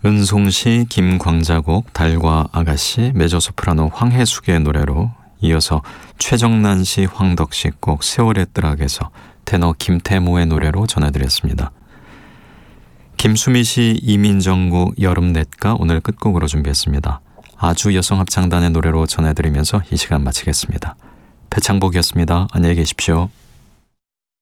은송시 김광자곡 달과 아가씨, 메조소프라노 황혜숙의 노래로 이어서 최정난씨 황덕씨 곡 세월의 뜨락에서 테너 김태모의 노래로 전해드렸습니다. 김수미씨 이민정곡 여름넷가 오늘 끝곡으로 준비했습니다. 아주 여성합창단의 노래로 전해드리면서 이 시간 마치겠습니다. 배창복이었습니다. 안녕히 계십시오.